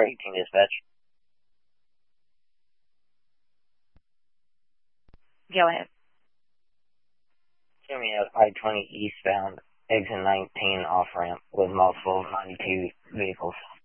18 dispatch. Go ahead. Show me at I-20 eastbound, exit 19 off-ramp with multiple 92 vehicles.